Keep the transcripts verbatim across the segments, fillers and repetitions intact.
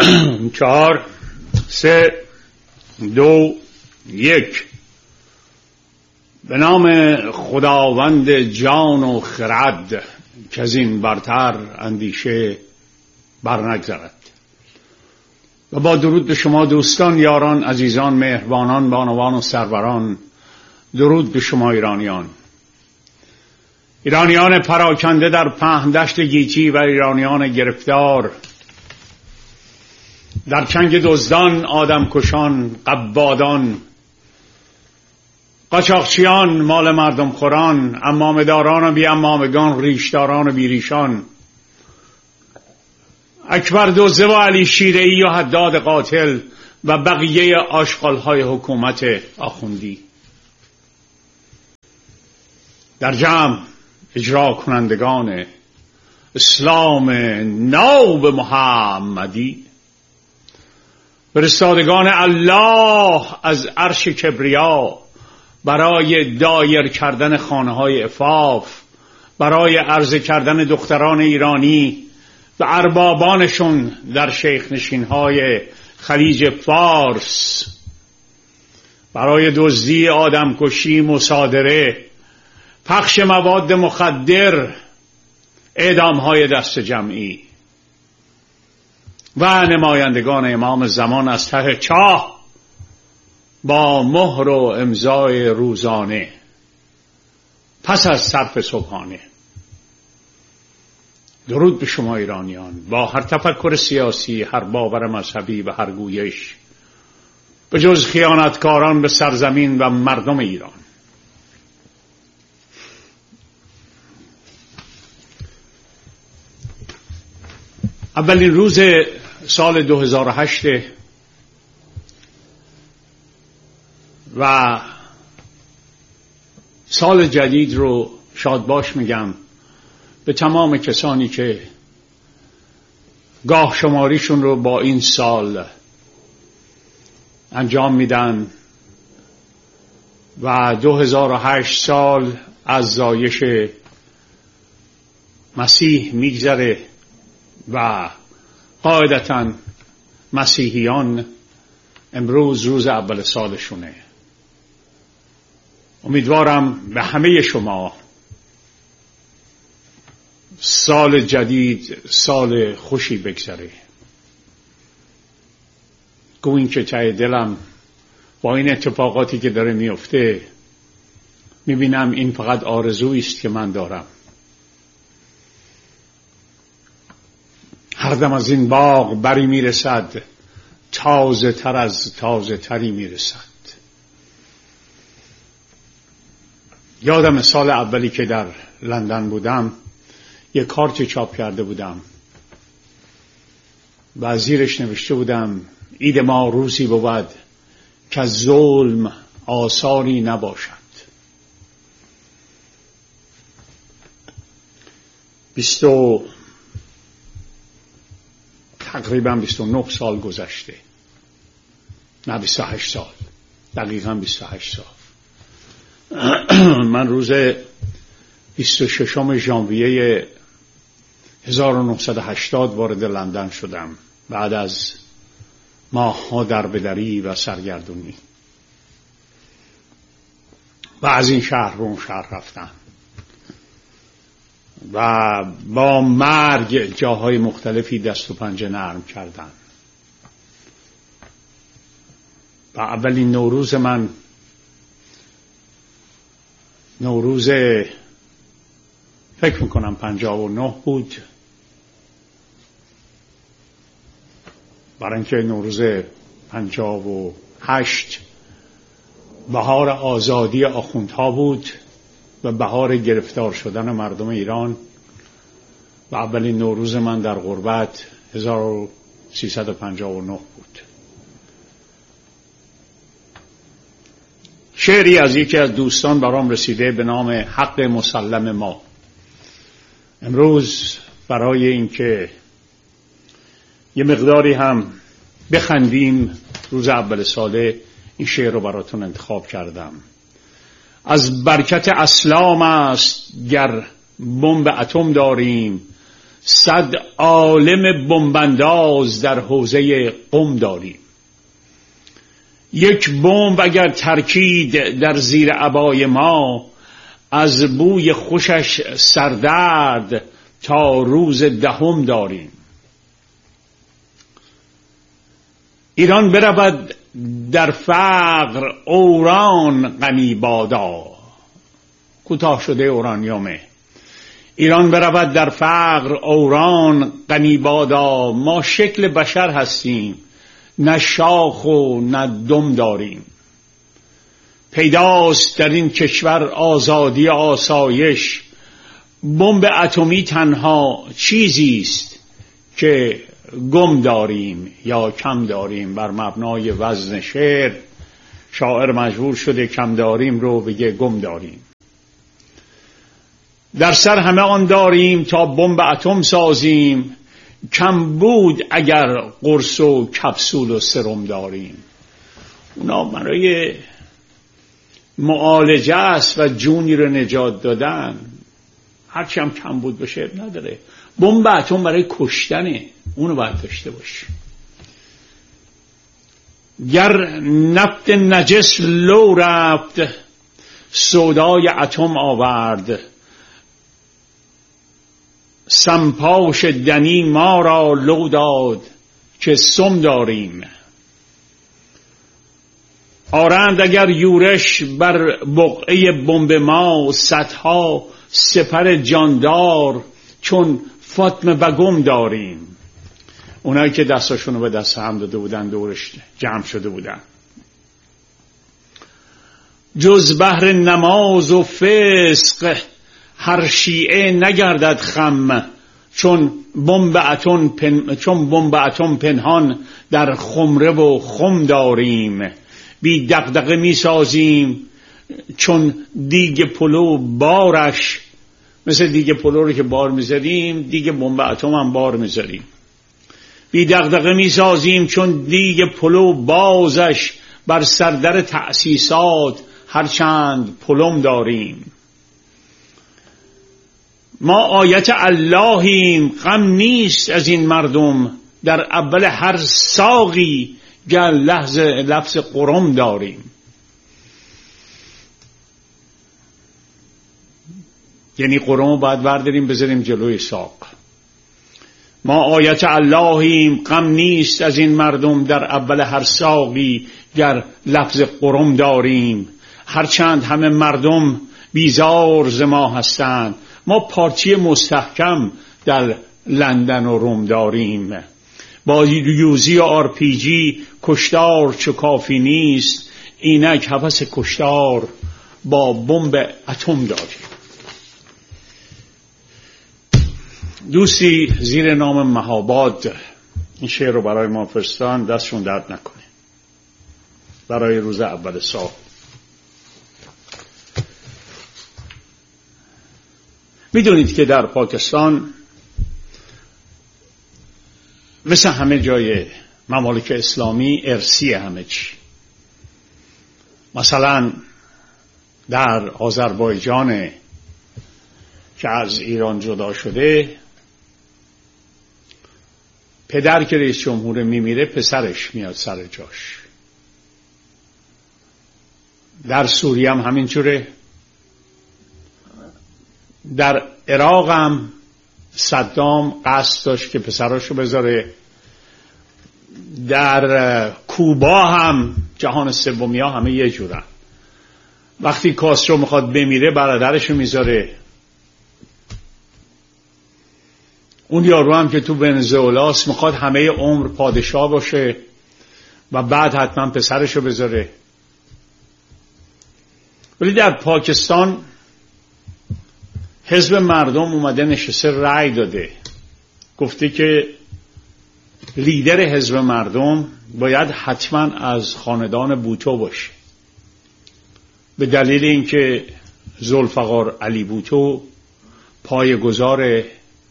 چهار سه دو یک. به نام خداوند جان و خرد که از این برتر اندیشه برنگذرد. و با درود به شما دوستان، یاران، عزیزان، مهربانان، بانوان و سروران، درود به شما ایرانیان، ایرانیان پراکنده در پهن دشت گیتی و ایرانیان گرفتار در چنگ دزدان، آدمکشان، قبادان، قاچاقچیان، مال مردم خوران، عمامه‌داران و بی عمامگان، ریشداران و بی ریشان، اکبر دزده و علی شیره‌ای و حداد قاتل و بقیه آشغال‌های حکومت آخوندی. در جمع اجرا کنندگان اسلام ناب محمدی، فرستادگان الله از عرش کبریا برای دایر کردن خانه‌های عفاف، برای عرضه کردن دختران ایرانی و اربابانشون در شیخ نشین‌های خلیج فارس، برای دزدی، آدمکشی، مصادره، پخش مواد مخدر، اعدام‌های دست جمعی و نمایندگان امام زمان از ته چاه با مهر و امضای روزانه پس از صرف صبحانه. درود به شما ایرانیان، با هر تفکر سیاسی، هر باور مذهبی و هر گویش، به جز خیانتکاران به سرزمین و مردم ایران. اولین روز سال دو هزار و هشت و سال جدید رو شاد باش میگم به تمام کسانی که گاه شماریشون رو با این سال انجام میدن و دو هزار و هشت سال از زایش مسیح میگذره و قاعدتاً مسیحیان امروز روز اول سالشونه. امیدوارم به همه شما سال جدید سال خوشی بگذره. گویین که ته دلم با این اتفاقاتی که داره میفته میبینم این فقط آرزویی است که من دارم. هر دم از این باغ بری میرسد، تازه تر از تازه تری میرسد. یادم سال اولی که در لندن بودم یک کارت چاپ کرده بودم و زیرش نوشته بودم عید ما روزی بود که از ظلم آثاری نباشد. بیستو تقریبا بیست و نه سال گذشته، نه بیست و هشت سال، دقیقا بیست و هشت سال. من روز بیست و ششم ژانویه هزار و نهصد و هشتاد وارد لندن شدم بعد از ماه‌ها دربدری و سرگردونی و از این شهر به اون شهر رفتم و با مرگ جاهای مختلفی دست و پنجه نرم کردن. و اولین نوروز من نوروز فکر میکنم پنجاه و نه بود، برای اینکه نوروز پنجاه و هشت بهار آزادی آخوندها بود و بهار گرفتار شدن مردم ایران و اولین نوروز من در غربت هزار و سیصد و پنجاه و نه بود. شعری از یکی از دوستان برام رسیده به نام حق مسلم ما. امروز برای اینکه یه مقداری هم بخندیم روز اول ساله این شعر رو براتون انتخاب کردم. از برکت اسلام است گر بمب اتم داریم، صد عالم بمبانداز در حوزه قم داریم. یک بمب اگر ترکید در زیر عبای ما، از بوی خوشش سردرد تا روز دهم داریم. ایران برود در فقر اوران غنی بادا. کوتاه شده اورانیومه. ایران برود در فقر اوران غنی بادا. ما شکل بشر هستیم، نه شاخ و نه دم داریم. پیداست در این کشور آزادی آسایش. بمب اتمی تنها چیزی است که گم داریم یا کم داریم. بر مبنای وزن شعر شاعر مجبور شده کم داریم رو بگه گم داریم. در سر همه آن داریم تا بمب اتم سازیم. کم بود اگر قرص و کپسول و سرم داریم. اونا برای معالجه است و جونی رو نجات دادن. هرچی هم کم بود بشه نداره. بمب اتم برای کشتنه، اونو باید داشته باشه. گر نفت نجس لو رفت، سودای اتم آورد. سمپاش دنی ما را لو داد که سم داریم. آرند اگر یورش بر بقعه بمب ما، صدها سپر جاندار چون فاطمه بگم داریم. اونایی که دستاشونو به دست هم داده بودن دورش جمع شده بودن. جز بهر نماز و فسق هر شیعه نگردد خم. چون بمب اتم پن... چون بمب اتم پنهان در خمره و خم داریم. بی دغدغه می سازیم چون دیگ پلو بارش. مثل دیگ پلو رو که بار میذاریم دیگ بمب اتم هم بار میذاریم. بی دغدغه می سازیم چون دیگ پلو بازش. بر سردر تأسیسات هرچند پلم داریم. ما آیت اللهیم، غم نیست از این مردم. در اول هر ساقی گر لحظ لفظ قرم داریم. یعنی قرم باید برداریم بذاریم جلوی ساق. ما آیت اللهیم، غم نیست از این مردم. در اول هر ساقی گر لفظ قرم داریم. هرچند همه مردم بیزار ز ما هستند. ما پارتی مستحکم در لندن و روم داریم. با یوزی و آر پی جی کشتار چو کافی نیست. اینک هوس کشتار با بمب اتم داریم. دوستی زیر نام مهاباد این شعر رو برای ما فرستان، دستشون درد نکنه. برای روز اول سال. میدونید که در پاکستان مثل همه جای ممالک اسلامی ارثی همه چی. مثلا در آذربایجان که از ایران جدا شده، پدر که رئیس جمهور میمیره پسرش میاد سر جاش. در سوریه هم همینجوره. در عراق هم صدام قصد داشت که پسراشو بذاره. در کوبا هم جهان سومی ها همه یه جورن. وقتی کاسترو میخواد بمیره برادرشو میذاره. اون یارو هم که تو ونزوئلاست میخواد همه عمر پادشاه باشه و بعد حتما پسرشو بذاره. ولی در پاکستان حزب مردم اومده نشسته رأی داده، گفته که لیدر حزب مردم باید حتما از خاندان بوتو باشه، به دلیل اینکه ذوالفقار علی بوتو پایه‌گذار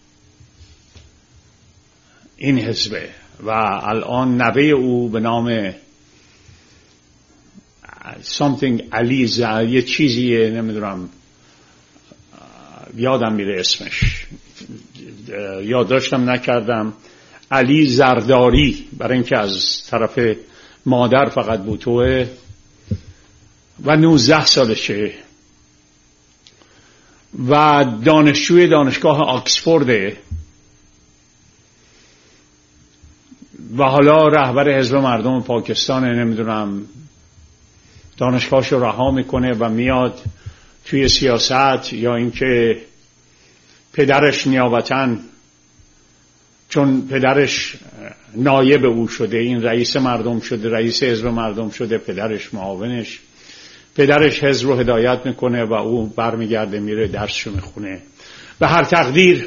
این حزبه و الان نوه او به نام something علی زا یه چیزیه، نمیدونم یادم میره اسمش، یادداشتم نکردم، علی زرداری، برای اینکه از طرف مادر فقط بوتوه و نوزده سالشه و دانشجوی دانشگاه آکسفورده و حالا رهبر حزب مردم پاکستان. نمیدونم دانشگاهشو رها میکنه و میاد توی سیاست، یا اینکه پدرش نیابتاً، چون پدرش نایب او شده، این رئیس مردم شده، رئیس حزب مردم شده، پدرش معاونش، پدرش حزب رو هدایت میکنه و او برمیگرده میره درسشو میخونه. به هر تقدیر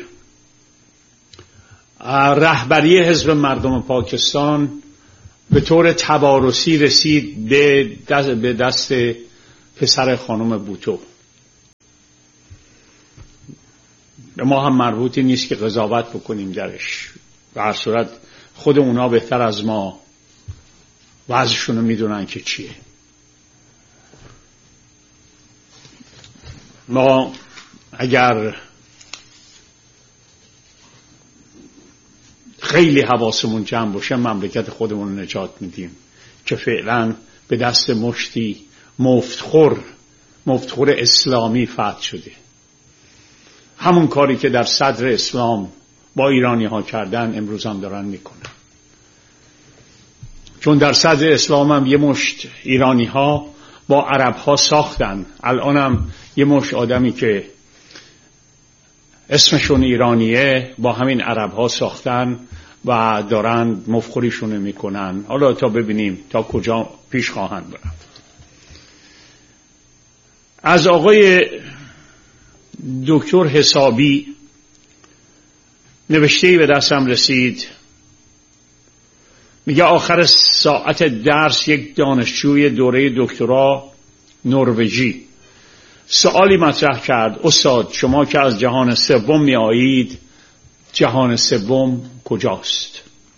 رهبری حزب مردم پاکستان به طور توارثی رسید به دست, به دست پسر خانم بوتو. به ما هم مربوطی نیست که قضاوت بکنیم درش. به هر صورت خود اونا بهتر از ما وضعشون رو میدونن که چیه. ما اگر خیلی حواسمون جمع باشه مملکت خودمون رو نجات میدیم که فعلا به دست مشتی مفتخور مفتخور اسلامی فتح شده. همون کاری که در صدر اسلام با ایرانی ها کردن امروز هم دارن میکنن. چون در صدر اسلام هم یه مشت ایرانی ها با عرب ها ساختن. الان هم یه مشت آدمی که اسمشون ایرانیه با همین عرب ها ساختن و دارن مفخوریشون میکنن. حالا تا ببینیم تا کجا پیش خواهند برفت. از آقای دکتر حسابی نوشته‌ای به دستم رسید. میگه آخر ساعت درس یک دانشجوی دوره دکترا نروژی سوالی مطرح کرد: استاد شما که از جهان سوم می آیید، جهان سوم کجاست؟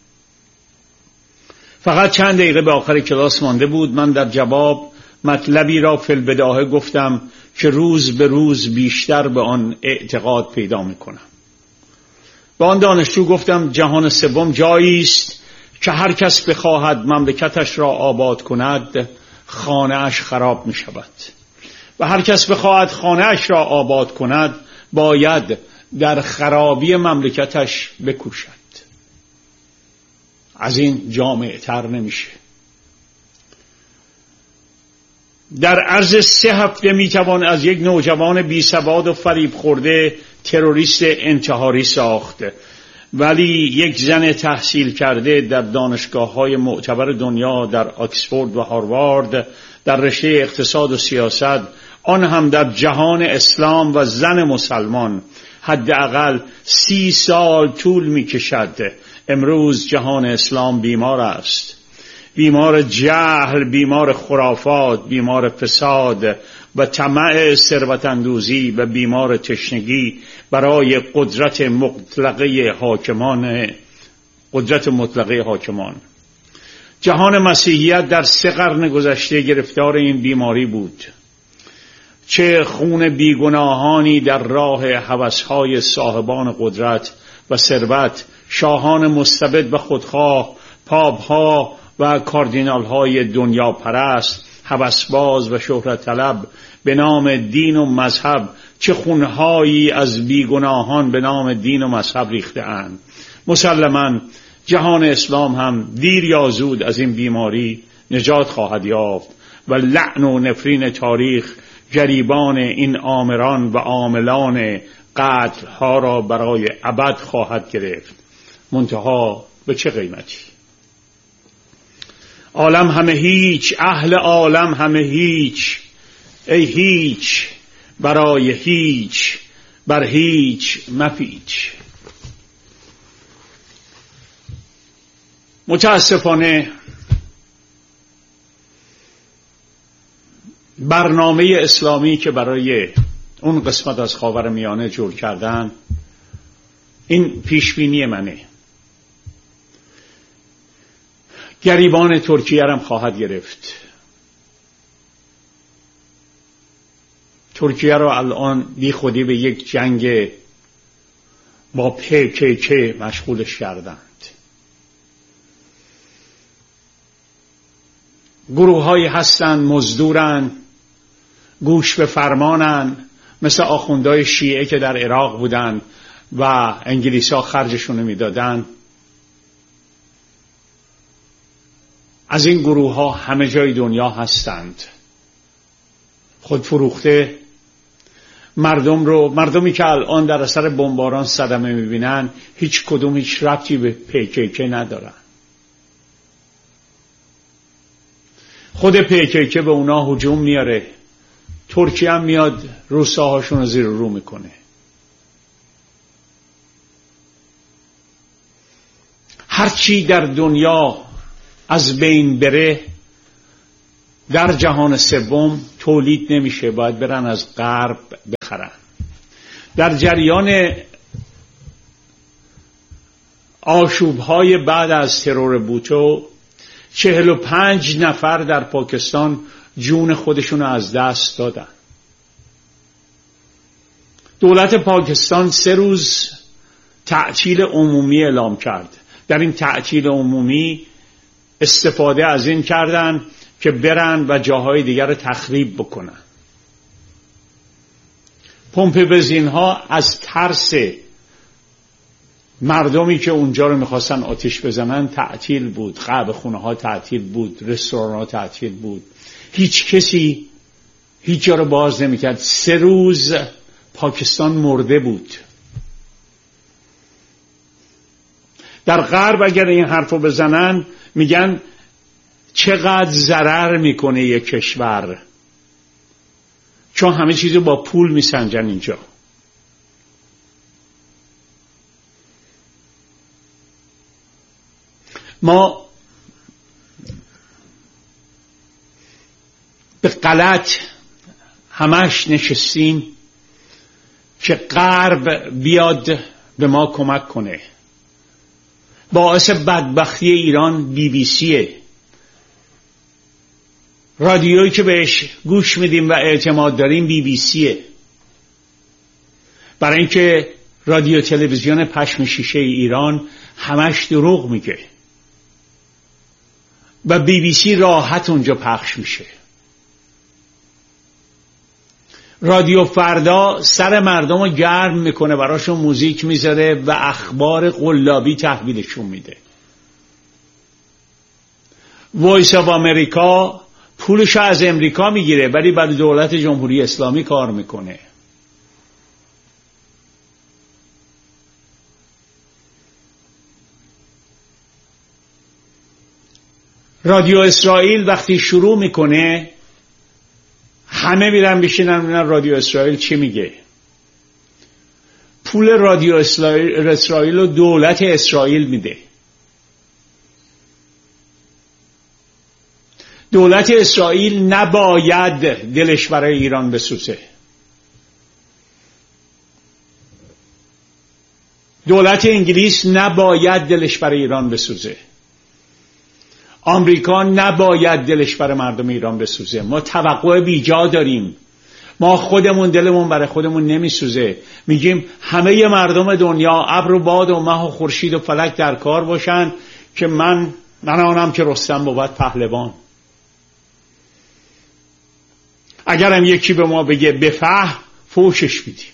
فقط چند دقیقه به آخر کلاس مانده بود. من در جواب مطلبی را فی البداهه گفتم که روز به روز بیشتر به آن اعتقاد پیدا میکنم. به آن دانشجو گفتم جهان سوم جایی است که هر کس بخواهد مملکتش را آباد کند خانه‌اش خراب می شود و هر کس بخواهد خانه‌اش را آباد کند باید در خرابی مملکتش بکوشد. از این جامع تر نمیشه. در عرض سه هفته میتوان از یک نوجوان بی سواد و فریب خورده تروریست انتحاری ساخت، ولی یک زن تحصیل کرده در دانشگاه‌های معتبر دنیا در آکسفورد و هاروارد در رشته اقتصاد و سیاست، آن هم در جهان اسلام و زن مسلمان، حداقل سی سال طول می‌کشد. امروز جهان اسلام بیمار است، بیمار جهل، بیمار خرافات، بیمار فساد و طمع ثروت‌اندوزی و بیمار تشنگی برای قدرت مطلقه حاکمان قدرت مطلقه حاکمان. جهان مسیحیت در سه قرن گذشته گرفتار این بیماری بود. چه خون بیگناهانی در راه هوس‌های صاحبان قدرت و ثروت، شاهان مستبد و خودخواه، پاپ‌ها و کاردینال‌های دنیا پرست، هوسباز و شهرت طلب به نام دین و مذهب، چه خونهایی از بیگناهان به نام دین و مذهب ریخته اند. مسلماً جهان اسلام هم دیر یا زود از این بیماری نجات خواهد یافت و لعن و نفرین تاریخ گریبان این آمران و عاملان قتل ها را برای ابد خواهد گرفت. منتها به چه قیمتی؟ عالم همه هیچ، اهل عالم همه هیچ، ای هیچ برای هیچ، بر هیچ مپیچ. متاسفانه برنامه اسلامی که برای اون قسمت از خاورمیانه جور کردن، این پیشبینی منه، گریبان ترکیه هم خواهد گرفت. ترکیه رو الان بی خودی به یک جنگ با پی کی کی مشغولش کردند. گروه هایی هستند مزدورن، گوش به فرمانن، مثل آخوندهای شیعه که در عراق بودن و انگلیسی ها خرجشون میدادن. از این گروه ها همه جای دنیا هستند، خود فروخته مردم رو، مردمی که الان در اثر بمباران صدمه میبینن هیچ کدوم هیچ ربطی به پی کی کی ندارن. خود پی کی کی به اونا هجوم میاره، ترکیه هم میاد روساهاشون رو زیر رو میکنه. هرچی در دنیا از بین بره در جهان سوم تولید نمیشه، باید برن از غرب بخرن. در جریان آشوب‌های بعد از ترور بوتو چهل و پنج نفر در پاکستان جون خودشون رو از دست دادن. دولت پاکستان سه روز تعطیل عمومی اعلام کرد. در این تعطیل عمومی استفاده از این کردن که برن و جاهای دیگر رو تخریب بکنن. پمپ بنزین ها از ترس مردمی که اونجا رو میخواستن آتش بزنن تعطیل بود، قهوه خونه ها تعطیل بود، رستوران ها تعطیل بود، هیچ کسی هیچ جا رو باز نمیکرد. سه روز پاکستان مرده بود. در غرب اگر این حرفو بزنن میگن چقدر ضرر میکنه یک کشور، چون همه چیزو با پول میسنجن اینجا. ما به غلط همش نشستیم که غرب بیاد به ما کمک کنه. باعث بدبختی ایران بی بی سیه. رادیویی که بهش گوش میدیم و اعتماد داریم بی بی سیه، برای اینکه رادیو تلویزیون پشم شیشه ایران همش دروغ میگه و بی بی سی راحت اونجا پخش میشه. رادیو فردا سر مردم رو گرم میکنه، براشون موزیک میذاره و اخبار قلابی تحویلشون میده. وایس آف امریکا پولش از امریکا میگیره ولی برای دولت جمهوری اسلامی کار میکنه. رادیو اسرائیل وقتی شروع میکنه همه میرن بشینن ببینن رادیو اسرائیل چی میگه. پول رادیو اسرائیل رو دولت اسرائیل میده. دولت اسرائیل نباید دلش برای ایران بسوزه. دولت انگلیس نباید دلش برای ایران بسوزه. آمریکا نباید دلش برای مردم ایران بسوزه. ما توقع بیجا داریم. ما خودمون دلمون برای خودمون نمیسوزه. میگیم همه مردم دنیا ابر و باد و مه و خورشید و فلک در کار باشن که من من آنم که رستم بود پهلوان. اگرم یکی به ما بگه بفهم فوشش میدیم.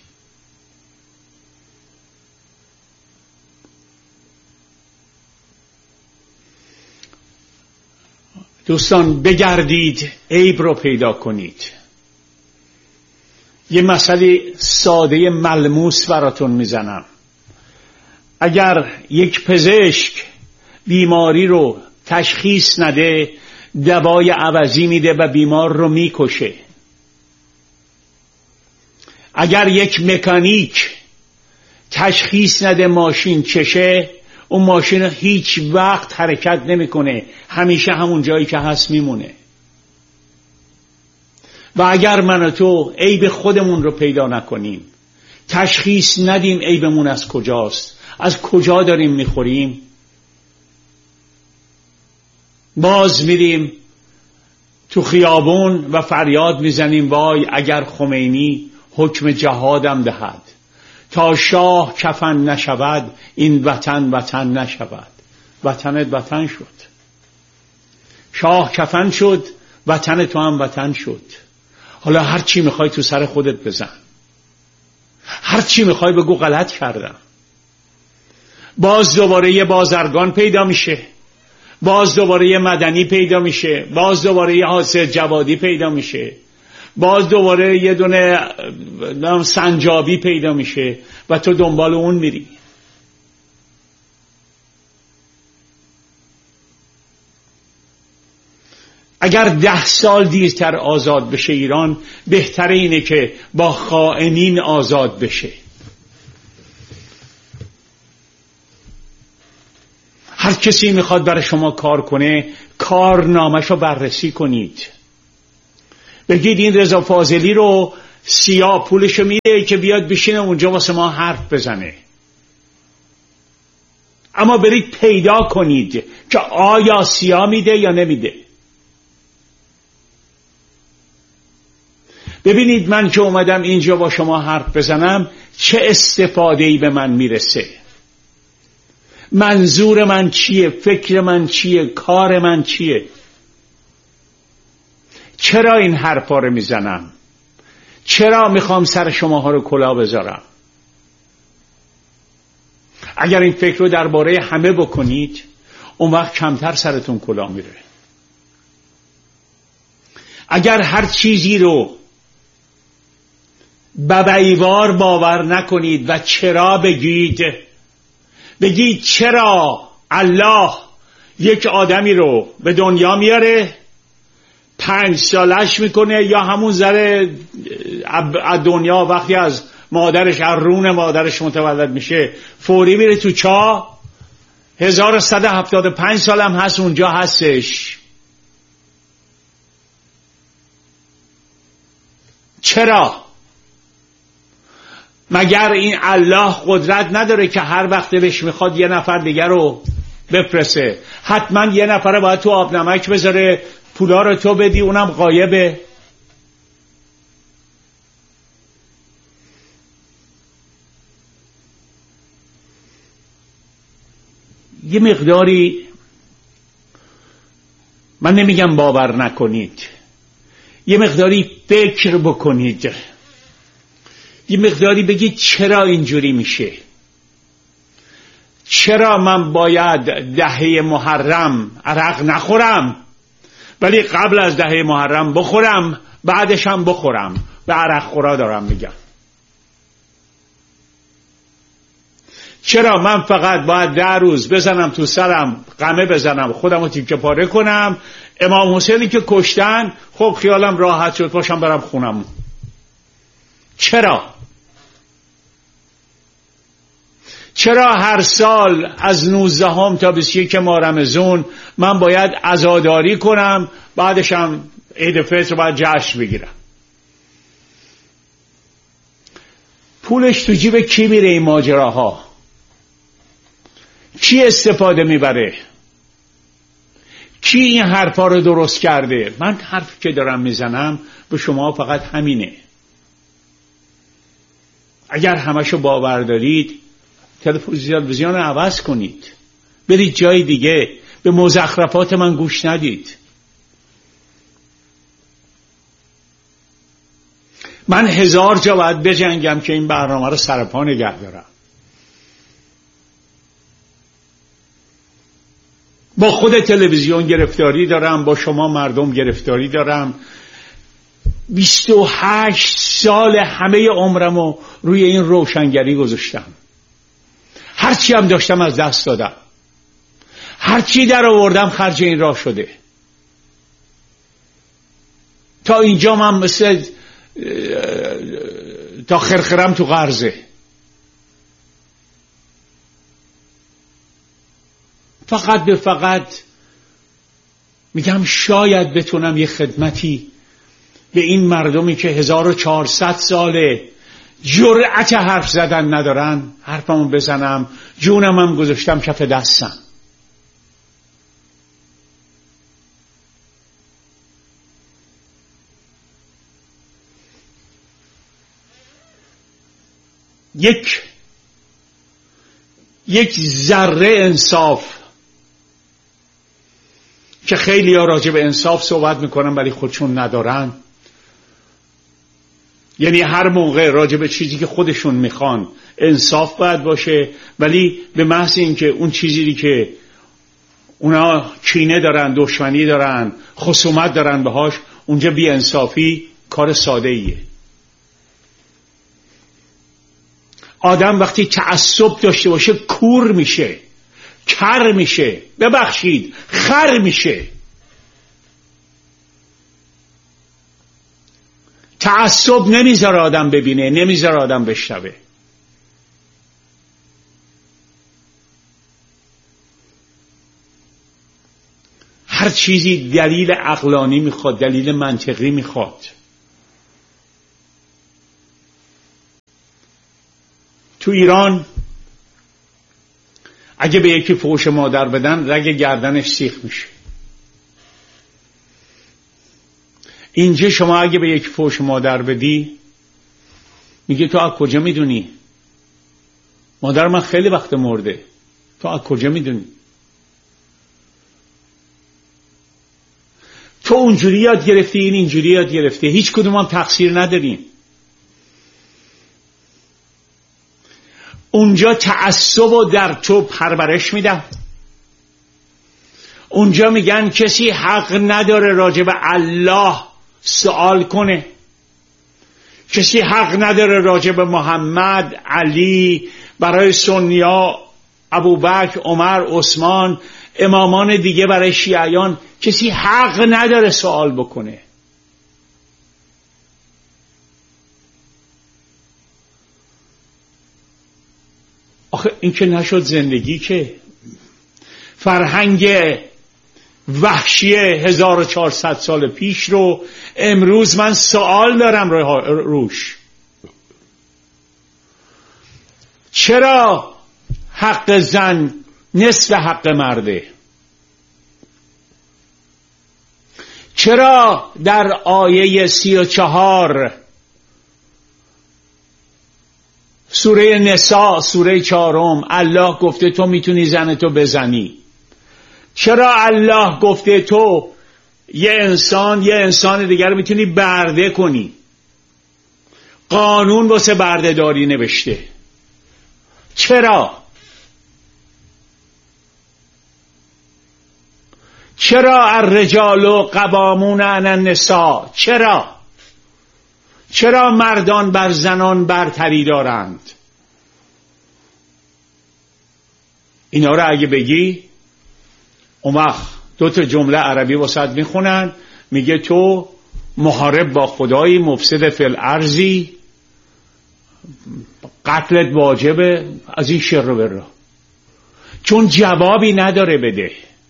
دوستان بگردید عیب رو پیدا کنید. یه مسئله ساده ملموس براتون میزنم. اگر یک پزشک بیماری رو تشخیص نده دوای عوضی میده و بیمار رو میکشه. اگر یک مکانیک تشخیص نده ماشین چشه، اون ماشین هیچ وقت حرکت نمیکنه، همیشه همون جایی که هست میمونه. و اگر من و تو عیب خودمون رو پیدا نکنیم، تشخیص ندیم عیبمون از کجاست، از کجا داریم میخوریم، باز میریم تو خیابون و فریاد میزنیم وای اگر خمینی حکم جهادم دهد. تا شاه کفن نشود این وطن وطن نشود. وطنت وطن شد، شاه کفن شد، وطن تو هم وطن شد. حالا هر چی میخوای تو سر خودت بزن، هر چی میخوای بگو غلط کردم. باز دوباره یه بازرگان پیدا میشه، باز دوباره یه مدنی پیدا میشه، باز دوباره یه حاسد جوادی پیدا میشه، باز دوباره یه دونه سنجابی پیدا میشه و تو دنبال اون میری. اگر ده سال دیرتر آزاد بشه ایران، بهتر اینه که با خائنین آزاد بشه. هر کسی میخواد برای شما کار کنه، کارنامه‌شو بررسی کنید. بگید این رضا فاضلی رو سیاه پولشو میده که بیاد بشینه اونجا واسه ما حرف بزنه. اما برید پیدا کنید که آیا سیاه میده یا نمیده. ببینید من که اومدم اینجا با شما حرف بزنم چه استفاده‌ای به من میرسه، منظور من چیه، فکر من چیه، کار من چیه، چرا این حرفا رو میزنم، چرا میخوام سر شماها رو کلاه بذارم. اگر این فکر رو درباره همه بکنید اون وقت کمتر سرتون کلاه میره. اگر هر چیزی رو ببعیوار باور نکنید و چرا بگید، بگید چرا الله یک آدمی رو به دنیا میاره، پنج سالش میکنه یا همون ذره دنیا وقتی از مادرش رون مادرش متولد میشه فوری میره تو چاه، هزار و صد و هفتاد و پنج سالم هست اونجا هستش. چرا؟ مگر این الله قدرت نداره که هر وقت دلش میخواد یه نفر دیگر رو بفرسته؟ حتما یه نفر باید تو آب نمک بذاره، پولا رو تو بدی اونم غایبه. یه مقداری، من نمیگم باور نکنید، یه مقداری فکر بکنید، یه مقداری بگید چرا اینجوری میشه. چرا من باید دهه محرم عرق نخورم ولی قبل از دهه محرم بخورم، بعدش هم بخورم؟ به عرق خورا دارم میگم. چرا من فقط باید ده روز بزنم تو سرم، قمه بزنم، خودم رو تیکه پاره کنم، امام حسینی که کشتن خب خیالم راحت شد باشم برم خونم؟ چرا؟ چرا هر سال از نوزدهم تا بیست و یکم ماه رمضان من باید عزاداری کنم، بعدش هم عید فطر باید جشن بگیرم؟ پولش تو جیب کی میره این ماجراها؟ کی استفاده میبره؟ کی این حرفا رو درست کرده؟ من حرفی که دارم میزنم به شما فقط همینه. اگر همشو باور دارید تلویزیون رو عوض کنید، برید جای دیگه، به مزخرفات من گوش ندید. من هزار جا باید بجنگم که این برنامه رو سرپا نگه دارم. با خود تلویزیون گرفتاری دارم، با شما مردم گرفتاری دارم. بیست و هشت سال همه عمرمو روی این روشنگری گذاشتم. هرچی هم داشتم از دست دادم، هرچی در آوردم خرج این راه شده. تا اینجا من مثل تا خرخرم تو قرضه. فقط به فقط میگم شاید بتونم یه خدمتی به این مردمی که هزار و چهارصد ساله جرأت حرف زدن ندارن حرفمو بزنم. جونم هم گذاشتم کف دستم. یک یک ذره انصاف، که خیلی ها راجع به انصاف صحبت میکنن ولی خودشون ندارن، یعنی هر موقع راجع به چیزی که خودشون میخوان انصاف باید باشه، ولی به محض اینکه اون چیزی که اونا کینه دارن، دشمنی دارن، خصومت دارن بهاش، اونجا بی انصافی کار ساده ایه. آدم وقتی تعصب داشته باشه کور میشه، کر میشه، ببخشید خر میشه. تعصب نمیذاره آدم ببینه، نمیذاره آدم بشنوه. هر چیزی دلیل عقلانی میخواد، دلیل منطقی میخواد. تو ایران اگه به یکی فحش مادر بدن رگ گردنش سیخ میشه. اینجا شما اگه به یکی فحش مادر بدی میگه تو از کجا میدونی؟ مادر من خیلی وقت مرده، تو از کجا میدونی؟ تو اونجوری یاد گرفتی، این اینجوری یاد گرفته، هیچ کدوم هم تقصیر نداریم. اونجا تعصب رو در تو پرورش میدن. اونجا میگن کسی حق نداره راجع به الله سوال کنه، کسی حق نداره راجع به محمد، علی، برای سنیا ابوبکر، عمر، عثمان، امامان دیگه، برای شیعیان کسی حق نداره سوال بکنه. آخه این که نشد زندگی، که فرهنگ وحشی هزار و چهارصد سال پیش رو امروز من سوال دارم روش. چرا حق زن نصف حق مرده؟ چرا در آیه سی و چهار سوره نساء، سوره چهارم، الله گفته تو میتونی زنتو بزنی؟ چرا الله گفته تو یه انسان یه انسان دیگر رو میتونی برده کنی؟ قانون واسه برده داری نوشته. چرا؟ چرا الرجال قوامون علی النساء؟ چرا؟ چرا مردان بر زنان برتری دارند؟ اینا رو اگه بگی اون وقت دو تا جمله عربی واسط میخونن، میگه تو محارب با خدایی، مفسد فی الارضی، قتلت واجبه، از این شر رو برا. چون جوابی نداره بده.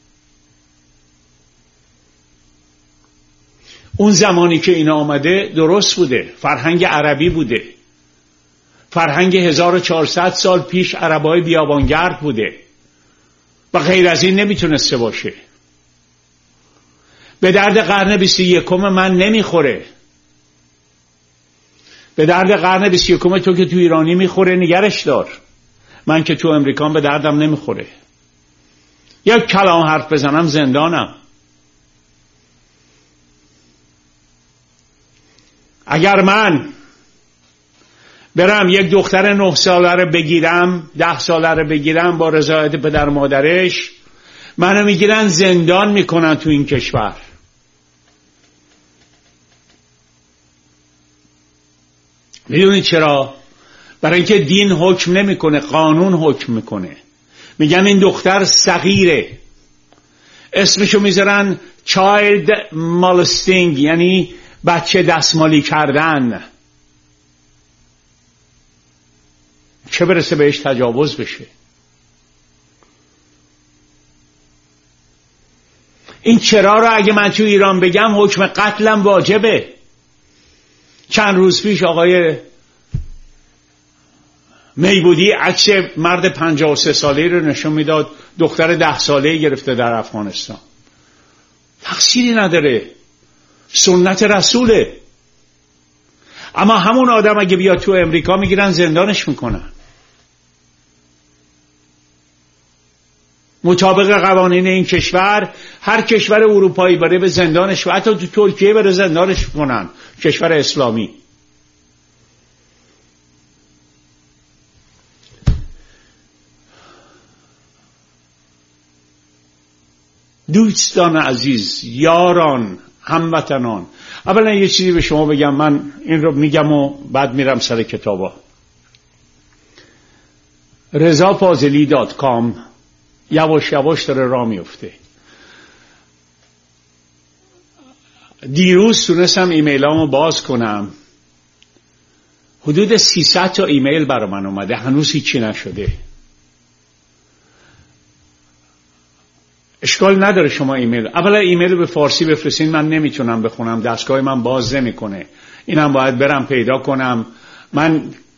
اون زمانی که اینا آمده درست بوده، فرهنگ عربی بوده، فرهنگ هزار و چهارصد سال پیش عربای بیابانگرد بوده و غیر از این نمیتونسته باشه. به درد قرن بیست و یکم من نمیخوره، به درد قرن بیست و یکم تو که تو ایرانی میخوره نگرش دار. من که تو امریکان به دردم نمیخوره. یک کلام حرف بزنم زندانم. اگر من برم یک دختر نه ساله رو بگیرم، ده ساله رو بگیرم با رضایت پدر مادرش، منو میگیرن زندان میکنن تو این کشور. میدونید چرا؟ برای اینکه دین حکم نمیکنه، قانون حکم میکنه. میگن این دختر صغیره، اسمشو میذارن child molesting، یعنی بچه دستمالی کردن، چه برسه بهش تجاوز بشه. این چرا رو اگه من تو ایران بگم حکم قتلم واجبه. چند روز پیش آقای میبودی عکس مرد پنجاه و سه ساله رو نشون میداد، دختر ده ساله گرفته در افغانستان. تقصیری نداره، سنت رسوله. اما همون آدم اگه بیاد تو امریکا میگیرن زندانش میکنن مطابق قوانین این کشور. هر کشور اروپایی بره به زندانش و حتی تو ترکیه بره زندانش میکنن، کشور اسلامی. دوستان عزیز، یاران، هموطنان، اولا یه چیزی به شما بگم، من این رو میگم و بعد میرم سر کتابا. رضا فاضلی دات کام یواش یواش داره راه میفته. دیروز تونستم ایمیلامو باز کنم، حدود سیصد تا ایمیل برای من اومده، هنوز هیچی نشده. اشکال نداره شما ایمیل، اولا ایمیل به فارسی بفرستین، من نمیتونم بخونم، دستگاه من باز نمیکنه، اینم باید برم پیدا کنم. من